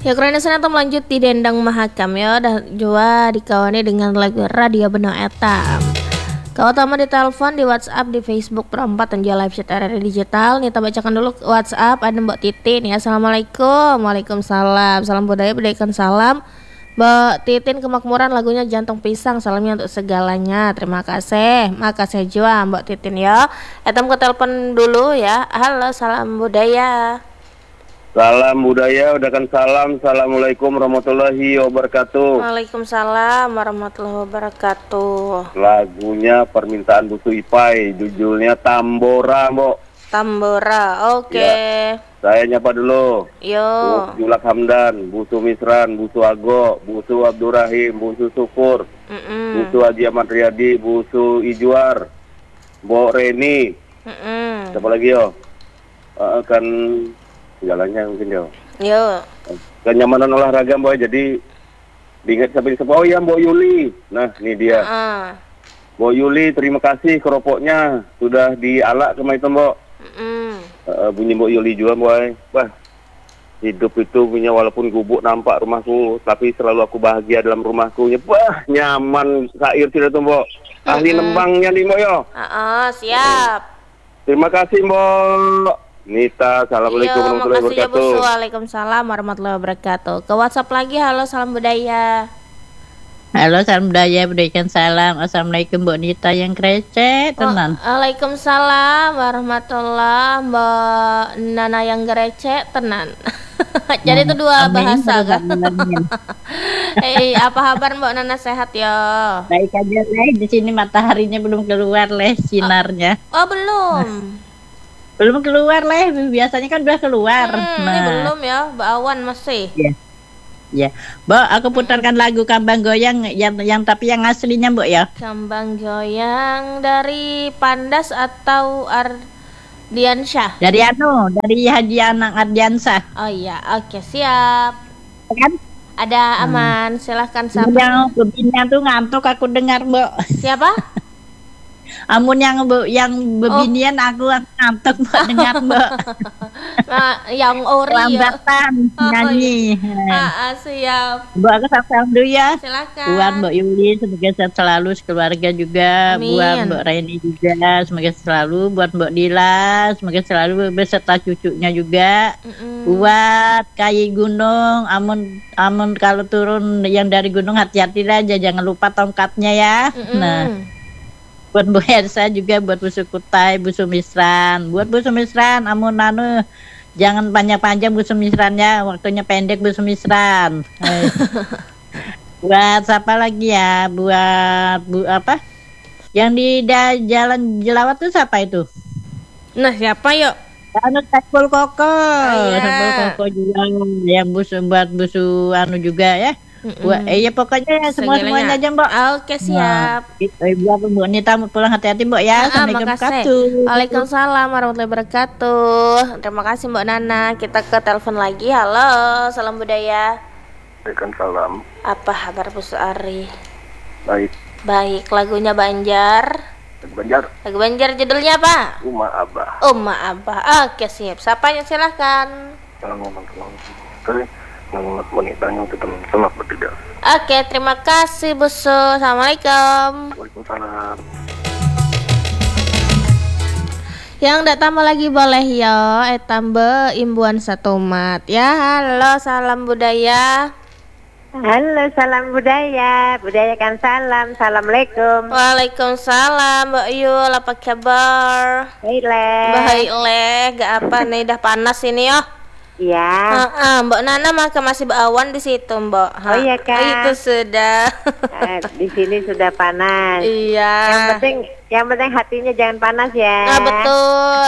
Ya kurang senang melanjut di Dendang Mahakam ya dan juga dikawani dengan lagu Radio Beno Etam. Kau utama di telepon, di WhatsApp, di Facebook perempat dan juga live chat RRI Digital. Nih kita bacakan dulu WhatsApp. Ada Mbak Titin ya. Assalamualaikum. Waalaikumsalam. Salam budaya, budaykan salam. Mbak Titin kemakmuran lagunya Jantung Pisang. Salamnya untuk segalanya. Terima kasih. Makasih juga Mbak Titin ya. Etam ke telepon dulu ya. Halo, salam budaya. Salam budaya, udakan salam. Assalamualaikum warahmatullahi wabarakatuh. Waalaikumsalam warahmatullahi wabarakatuh. Lagunya permintaan Busu Ipai, judulnya Tambora, Mbok. Tambora, oke. Ya, saya nyapa dulu. Yo. Julak Hamdan, Busu Misran, Busu Ago, Busu Abdurrahim, Busu Syukur, Busu Haji Ahmad Riyadi, Busu Ijuar, Mbok Reni. Siapa lagi yo? Kan segalanya mungkin yo. Kenyamanan olahraga Mbok, jadi diingat sampai disebut. Oh ya Mbok Yuli. Nah ini dia. Mbok Yuli, terima kasih keropoknya sudah dialak kemarin itu Mbok. Bunyi Mbok Yuli juga Mbok. Wah, hidup itu punya walaupun gubuk nampak rumahku, tapi selalu aku bahagia dalam rumahku. Wah, nyaman sair tidak tuh Mbok. Ahli nembangnya nih Mbok yo. Siap. Terima kasih Mbok. Nita, assalamualaikum warahmatullahi wabarakatuh. Waalaikumsalam warahmatullahi wabarakatuh. Ke WhatsApp lagi, halo salam budaya. Halo salam budaya, budaykan salam. Assalamualaikum Mbak Nita yang krecek tenan. Waalaikumsalam warahmatullahi Mbak Nana yang gerecek tenan. Jadi itu dua bahasa kan. Apa kabar Mbak Nana, sehat ya? Baik aja Leh, di sini mataharinya belum keluar Leh sinarnya. Oh belum. Belum keluar Leh, biasanya kan udah keluar. Ini belum ya, baawan masih. Ya, Mbak, aku putarkan lagu Kambang Goyang yang tapi yang aslinya Mbak ya. Kambang Goyang dari Pandas atau Ardiansyah? Dari Haji Anang Ardiansyah. Oh iya, oke siap. Kan? Ada aman, silahkan sapa. Yang bebinian tuh ngantuk aku dengar Mbak. Siapa? Amun yang bebinian aku ngantuk Mbak dengar Mbak. Yang ori lambatan nyanyi. Siap. Mbak aku salam dulu ya. Silakan. Buat Mbak Yuli semoga sehat selalu sekeluarga juga. Amin. Buat Mbak Raini juga semoga selalu. Buat Mbak Dila semoga selalu beserta cucunya juga. Buat Kayi Gunung, amun kalau turun yang dari gunung hati-hati aja, jangan lupa tongkatnya ya. Nah, buat Bu Hersa juga, buat Bu Sukutai, Bu Sumisran. Buat Bu Sumisran, amun jangan panjang-panjang Bu Sumisrannya, waktunya pendek Bu Sumisran. Buat siapa lagi ya? Buat Bu apa? Yang di Jalan Jelawat tuh siapa itu? Nah, siapa yuk? Saiful Koko. Saiful Koko juga yang buat busu juga ya. Ya pokoknya ya semuanya aja Mbak. Oke siap. Buat Mbak Nita pulang hati-hati Mbak ya. Assalamualaikum warahmatullahi wabarakatuh. Waalaikumsalam warahmatullahi wabarakatuh. Terima kasih Mbak Nana. Kita ke telepon lagi. Halo, salam budaya. Waalaikumsalam. Apa kabar Bu Suari? Baik. Lagunya Banjar. Lagu Banjar judulnya apa? Uma Abah. Oke siap. Sapanya silahkan. Wanitanya untuk teman sama bertiga. Oke, terima kasih Bu Su. Assalamualaikum. Waalaikumsalam. Yang ndak tambah lagi boleh ya, tambah imbuan satu mat ya. Halo, salam budaya. Halo, salam budaya. Budayakan salam. Assalamualaikum. Waalaikumsalam, Mbak Yul. Apa kabar? Baik. Gak apa nih, dah panas ini ya. Iya. Mbak Nana masih berawan di situ, Mbak. Oh iya kan. Itu sudah. Di sini sudah panas. Iya. Yang penting hatinya jangan panas ya. Betul.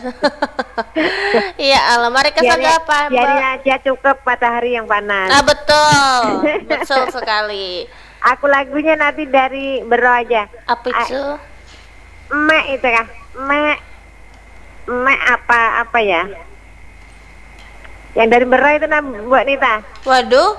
Iya, Allah. Mereka saja apa, Mbak? Biarin aja cukup matahari yang panas. Betul. Betul sekali. Aku lagunya nanti dari Bero aja. Apa itu? Emak itu kah? Emak apa ya? Yang dari Bero itu buat Nita. Waduh.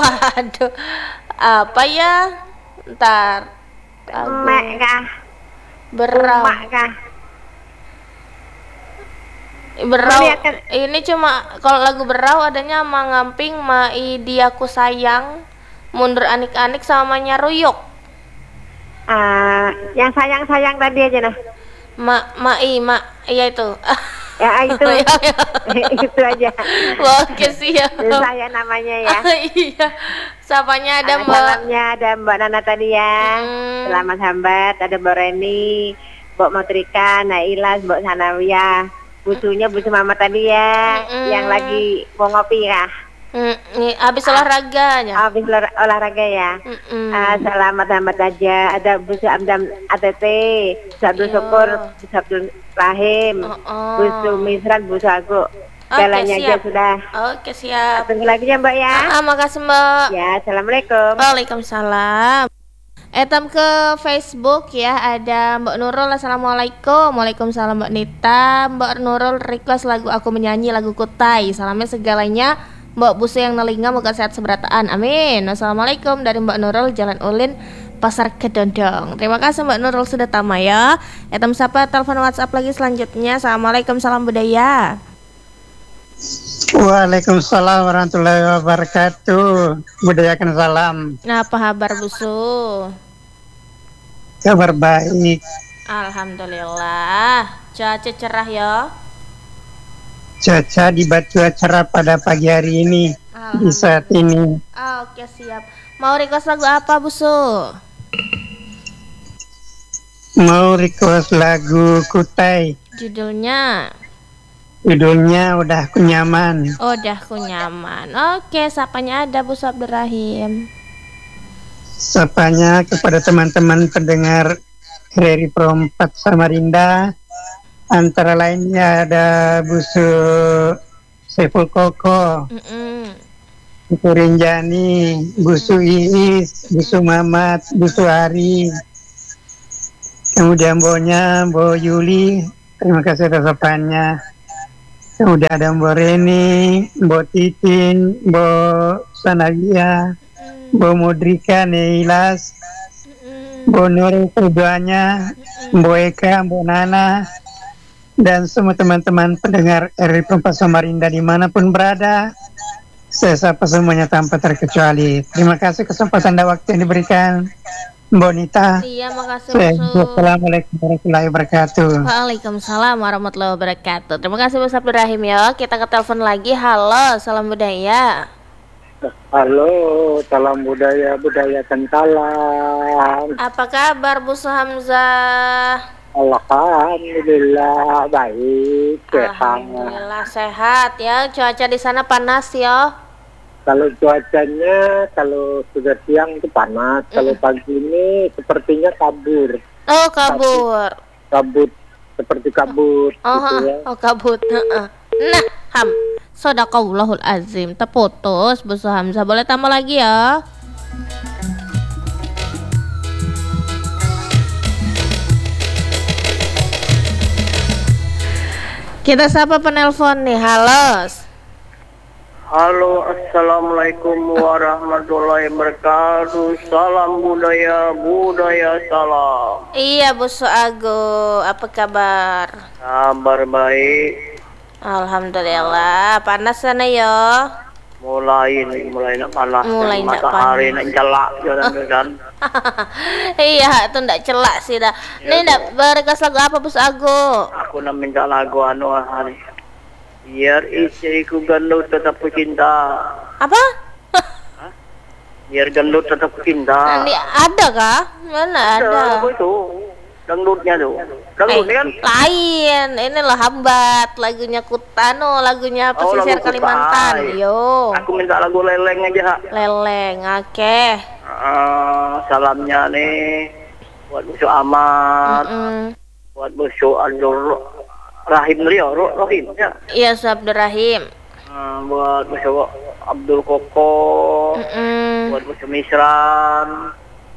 Apa ya? Ntar. Emak kah? Berau. Emak kah? Berau. Ini cuma kalau lagu Berau adanya Mangamping Mai Diaku Sayang, Mundur Anik-anik sama Nyaruyuk. Yang sayang-sayang tadi aja nah. Iya itu. Ya itu. Itu aja. Oke siap. Saya namanya ya. Iya. Sapanya ada Mbak. Salamnya ada Mbak Nana tadi ya. Selamat sambat. Ada Mbak Reni, Mbak Matrika, Naila, Mbak Sanawiyah. Busunya busu mama tadi ya. Yang lagi mau ngopi ya. Habis olahraganya. Habis olahraga ya. Selamat sambat aja. Ada busu Amdam ATT, busu Abdul Syukur, busu Abdul Rahim, busu Misran, busu Agu. Jalannya aja sudah. Oke siap. Tunggu lagi ya Mbak ya. Makasih Mbak. Ya, assalamualaikum. Waalaikumsalam. Etam ke Facebook ya, ada Mbak Nurul. Assalamualaikum. Waalaikumsalam Mbak Nita. Mbak Nurul request lagu Aku Menyanyi, lagu Kutai. Salamnya segalanya Mbak Busu yang nelinga, moga sehat seberataan. Amin. Wassalamualaikum dari Mbak Nurul, Jalan Ulin, Pasar Kedondong. Terima kasih Mbak Nurul sudah tama ya. Etam sapa telepon WhatsApp lagi selanjutnya. Assalamualaikum, salam budaya. Waalaikumsalam warahmatullahi wabarakatuh. Budayakan salam. Nah, apa kabar Busu? Kabar baik. Alhamdulillah. Cuaca cerah ya. Cuaca di Batu cerah pada pagi hari ini. Di saat ini. Oke siap. Mau request lagu apa Busu? Mau request lagu Kutai. Judulnya Udah Aku Nyaman. Udah Aku Nyaman. Oke, sapanya ada Busu Abdurrahim. Sapanya kepada teman-teman pendengar RRI Pro 4 Samarinda. Antara lainnya ada Busu Saiful Koko, Busu Rinjani, Busu Iis, Busu Mamat, Busu Ari. Kemudian Bo Yuli, terima kasih atas sapanya. Kemudian ada Mbak Reni, Mbak Titin, Mbak Sanavia, Mbak Mudrika, Neilas, Mbak Nur keduanya, Mbak Eka, Mbak Nana, dan semua teman-teman pendengar RRI Pro 4 Samarinda dimanapun berada. Saya sapa semuanya tanpa terkecuali. Terima kasih kesempatan dan waktu yang diberikan Mbak Nita. Iya, makasih Busu. Assalamualaikum warahmatullahi wabarakatuh. Waalaikumsalam warahmatullahi wabarakatuh. Terima kasih Busu Abdurrahim ya. Kita ke telepon lagi. Halo, salam budaya. Halo, salam budaya, budayakan salam. Apa kabar Busu Hamzah? Alhamdulillah baik, sehat. Alhamdulillah sehat ya. Cuaca di sana panas ya. Kalau cuacanya, kalau sudah siang itu panas, kalau pagi ini sepertinya kabur. Oh, kabur. Kabut, seperti kabut gitu ya. Oh, kabut. Nah, Sadaqallahul azim. Terputus Busu Hamzah. Boleh tambah lagi ya? Kita sapa penelpon nih. Halo. Halo, assalamualaikum warahmatullahi wabarakatuh. Salam budaya, salam. Iya Busu Ago, apa kabar? Kabar baik. Alhamdulillah. Panas sana ya. Mulai nak panas. Mulai nak matahari panas. nak celak jalan-jalan. Iya, itu ndak celak sih dah. Ini ndak berekas lagu apa Busu Ago? Aku nak minta lagu hari. Biar istriku gendut tetap ku cinta. Apa? Biar gendut tetap ku cinta. Ini ada kah? Mana ada? Lagu itu. Dangdutnya tuh. Dangdutnya kan? Lain. Ini loh Hambat. Lagunya Kutano. Lagunya pesisir lagu Kalimantan. Kutai. Yo. Aku minta lagu Leleng aja. Leleng. Oke. Salamnya nih buat Busu Ahmad, buat Busu Abdul Rahim Rahim ya. Iya, Busu Abdurrahim. Buat Busu Abdul Koko, buat Busu Misran,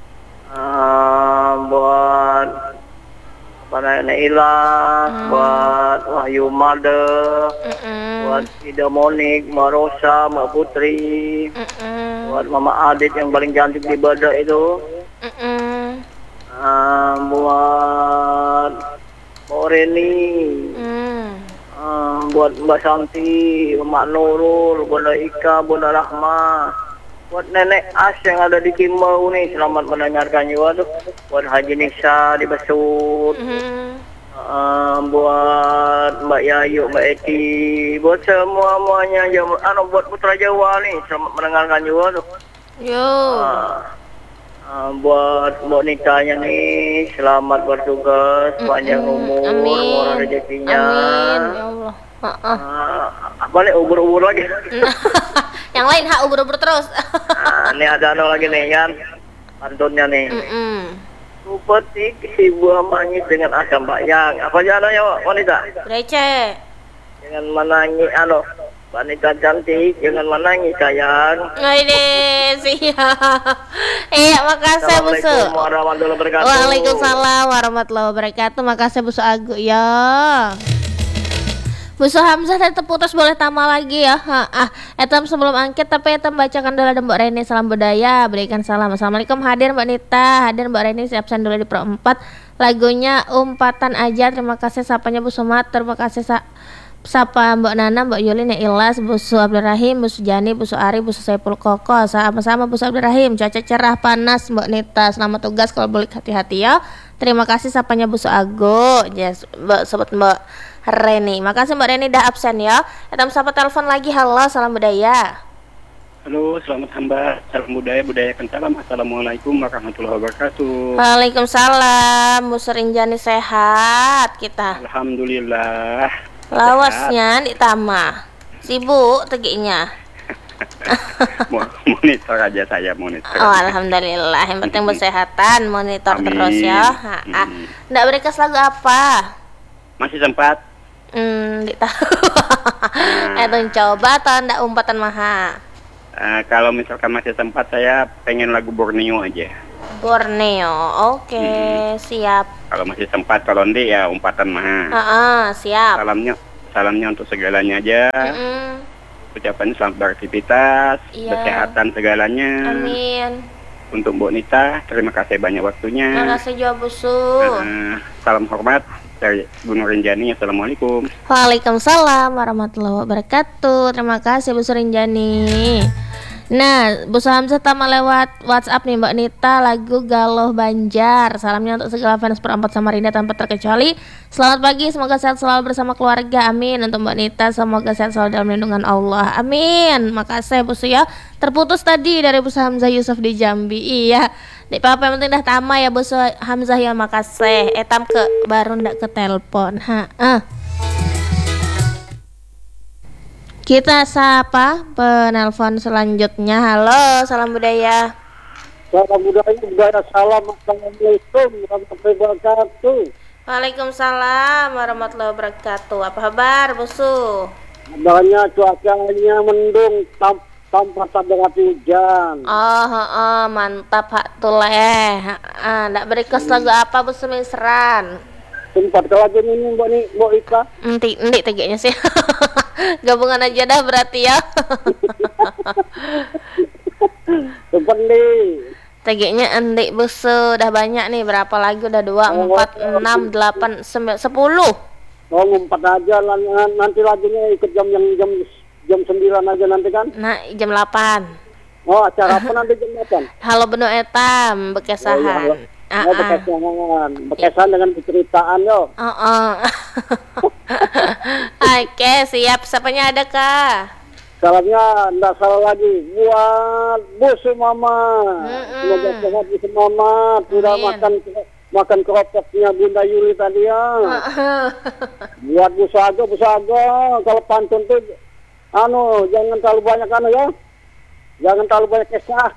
buat Naila, buat Wahyu Made, buat Ida Monik, Mbak Rosa, Mbak Putri, buat Mama Adit yang paling cantik di Badak itu, buat Mbak Reni, buat Mbak Santi, Mak Nurul, Bunda Ika, Bunda Rahma, buat Nenek As yang ada di Kimau nih, selamat mendengarkan juga tuh. Buat Haji Nisa di Besut, buat Mbak Yayu, Mbak Eti, buat semuanya, buat Putra Jawa nih, selamat mendengarkan juga tuh. Yo. Buat Mbak Nikanya nih, selamat bertugas, panjang umur, murah rezekinya. Amin, ya Allah. Balik ubur-ubur lagi. Yang lain ubur-ubur terus. Ini ada lagi nih kan, pantunnya nih. Seperti si buah manis dengan asam bayang. Apa aja ya wanita? Receh. Dengan menangi wanita cantik, jangan menangis sayang. Ini siap. Makasih Bu Su. Assalamualaikum warahmatullahi wabarakatuh. Waalaikumsalam warahmatullahi wabarakatuh. Makasih Bu Su Agu ya. Bu Su Hamzah dan terputus boleh tambah lagi ya. Etam sebelum angket tapi etam bacakan dulu ada Mbak Reni salam budaya. Berikan salam. Assalamualaikum hadir Mbak Nita, hadir Mbak Reni absen dulu di Pro 4. Lagunya umpatan aja. Terima kasih sapanya Bu Sumat. Terima kasih Sapa Mbak Nana, Mbak Yulin, ya Ilas, Bu Su Abdurrahim, Bu Su Jani, Bu Su Ari, Bu Su Saiful Koko. Sama-sama Bu Su Abdurrahim. Cuaca cerah panas Mbak Nita. Selamat tugas kalau boleh hati-hati ya. Terima kasih sapanya Bu Su Ago. Yes, sobat Mbak Reni. Makasih Mbak Reni dah absen ya. Kita sapa telepon lagi. Halo, salam budaya. Halo, selamat hamba. Salam budayakan salam. Assalamualaikum warahmatullahi wabarakatuh. Waalaikumsalam. Bu Serinjani sehat kita. Alhamdulillah. Lawasnya di Tama. Sibuk teginya. Monitor aja saya monitor. Oh, alhamdulillah. Yang penting kesehatan, monitor Amin. terus ya. Nggak berikas lagu apa? Masih sempat? Ditahu. Coba atau ndak umpatan maha? Kalau misalkan masih sempat, saya pengen lagu Borneo aja. Borneo, oke, siap. Kalau masih sempat, kalau enggak ya umpatan maha. Siap. Salamnya untuk segalanya aja. Ucapan selamat beraktivitas, kesehatan segalanya. Amin. Untuk Mbak Nita, terima kasih banyak waktunya. Terima kasih juga Bu Su. Salam hormat dari Gunung Rinjani. Assalamualaikum. Waalaikumsalam warahmatullahi wabarakatuh. Terima kasih Bu Rinjani. Nah, Bu Hamzah tama lewat WhatsApp nih Mbak Nita, lagu Galuh Banjar. Salamnya untuk segala fans Per4 Samarinda tanpa terkecuali. Selamat pagi, semoga sehat selalu bersama keluarga. Amin. Untuk Mbak Nita, semoga sehat selalu dalam lindungan Allah. Amin. Makasih Bu Su ya. Terputus tadi dari Bu Hamzah Yusuf di Jambi. Iya. Di apa yang penting dah tama ya Bu Hamzah ya, makasih. Etam ke baru ndak ke telepon. Kita sapa penelpon selanjutnya. Halo, salam budaya. Salam budaya, salam. Assalamualaikum warahmatullahi wabarakatuh. Waalaikumsalam warahmatullahi wabarakatuh. Apa kabar, Bu Su? Kabarnya cuacanya mendung tanpa tanda hujan. Mantap Hak Tuleh. Ndak berikas lagu apa Bu Su Misran? Tempat lagu ini Mbak Ika. Nanti tegaknya sih. Gabungan aja dah berarti ya. Tempat nih. Tegaknya endik Bu Su. Udah banyak nih, berapa lagu? Udah 2, 4, 6, 8, 9, 10. Oh, 4 aja lah. Nanti lagunya ikut jam 9 aja nanti kan? Nah, jam 8. Oh, acara apa nanti jam 8? Halo Benu Etam, Bekesahan. Bekesan dengan penceritaan yo. Oke, siap. Siapanya ada kah? Salamnya enggak salah lagi buat Bu Su Mama. Semoga sehat Bu Su Mama. Sudah makan keropoknya Bunda Yuli tadi ya. Buat Bu Sago, kalau pantun tuh jangan terlalu banyak ya. Jangan terlalu banyak kisah.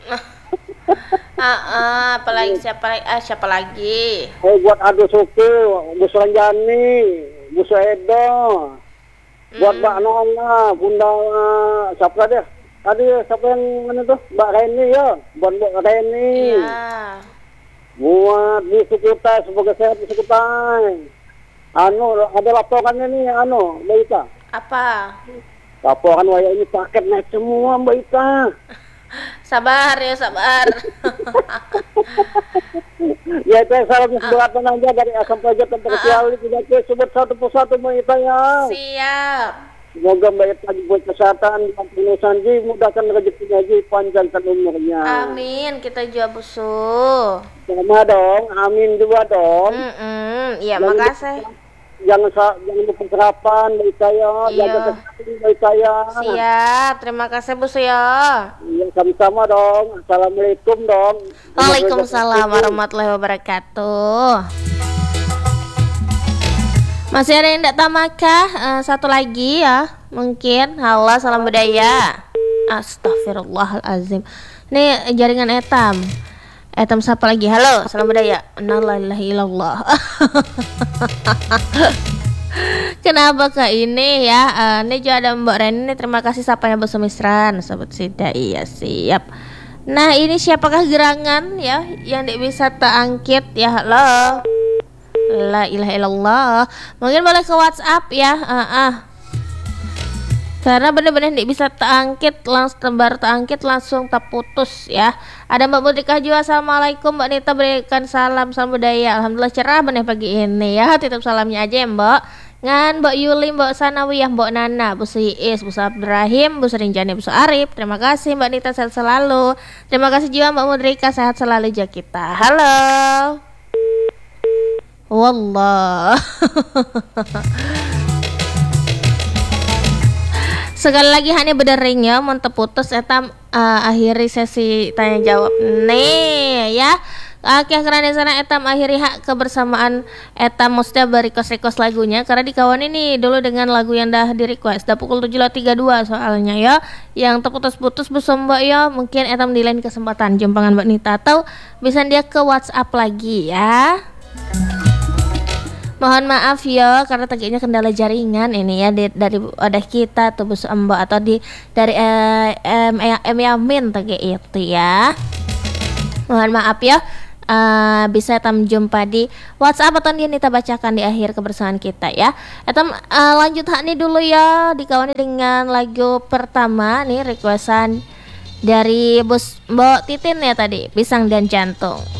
Apalagi siapa lagi? Buat Ado Suki, Bu Suranjani, Bu Suedo, buat Mbak Nona, Bunda siapa dia? Tadi siapa yang mana tuh? Mbak Reni ya, buat Mbak Reni. Iya. Buat di Sukutai, semoga sehat di Sukutai. Ada laporannya nih, Mbak Ika. Apa? Laporan waya ini paket naik semua Mbak Ika. Sabar ya, sabar. Ya itu salam keberatan aja dari Asam Pajak dan Tersiali tidak sebut satu persatu menitanya. Siap. Semoga Mbak Ita buat kesehatan dan penulisan Ji, mudahkan rezekinya Ji, panjangkan umurnya. Amin, kita juga busu. Sama dong, amin juga dong. Iya, makasih. Jangan lupa sarapan Mbak Ita ya, jaga kesehatan Mbak Ita ya. Siap, terima kasih busu ya. Iya, sama-sama dong. Assalamualaikum dong. Waalaikumsalam warahmatullahi wabarakatuh. Masih ada yang tidak tamakah? Satu lagi ya, mungkin. Halo, salam budaya. Astagfirullahalazim. Ini jaringan etam. Etam siapa lagi? Halo, salam budaya. La ilaha illallah. Kenapa ke ini ya? Ini juga ada Mbak Reni. Terima kasih sapanya Bu Sumisran, sahabat Sida. Iya, siap. Nah, ini siapakah gerangan ya yang tidak bisa terangkit ya? Halo. La ilaha illallah. Mungkin boleh ke WhatsApp ya. Karena benar-benar tidak bisa terangkit, langsung terangkit langsung terputus ya. Ada Mbak Mutrika juga. Assalamualaikum Mbak Nita, berikan salam budaya. Alhamdulillah cerah benar pagi ini ya. Titip salamnya aja ya Mbak. Ngan Mbak Yuli, Mbak Sanawiyah, Mbak Nana, Bu Siis, Bu Abdurrahim, Bu Serinjani, Bu Arif. Terima kasih Mbak Nita, sehat selalu. Terima kasih juga Mbak Mutrika, sehat selalu juga kita. Halo. Wallah. Sekali lagi hanya berdering ya, mantep putus eta akhiri sesi tanya jawab nih ya. Karena sana etam akhiri hak kebersamaan etam musda berikos lagunya karena dikawan ini dulu dengan lagu yang dah di request dah pukul 7.32 soalnya ya, yang terputus-putus bersomba ya, mungkin etam di lain kesempatan jumpangan Mbak Nita atau bisa dia ke WhatsApp lagi ya. Mohon maaf ya karena tadinya kendala jaringan ini ya dari ada kita tuh bus Mbak atau dari Yamin tadi itu ya. Mohon maaf ya. Bisa etam jumpa di WhatsApp atau dia Nita bacakan di akhir kebersamaan kita ya. Etam lanjut hak nih dulu ya, dikawani dengan lagu pertama nih requestan dari Bos Mbok Titin ya tadi, Pisang dan Jantung.